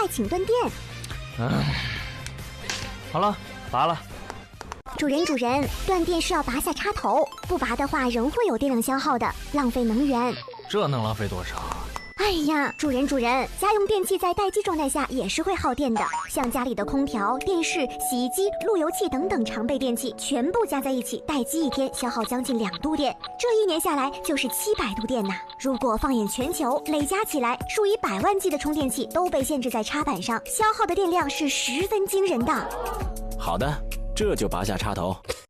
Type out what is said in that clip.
请断电。 好了，拔了。 主人，断电是要拔下插头，不拔的话仍会有电量消耗的，浪费能源。 这能浪费多少？ 哎呀，主人，家用电器在待机状态下也是会耗电的，像家里的空调、电视、洗衣机、路由器等等常备电器，全部加在一起，待机1天消耗将近2度电，这1年下来就是700度电呐。如果放眼全球，累加起来，数以百万计的充电器都被限制在插板上，消耗的电量是十分惊人的。 好的，这就拔下插头。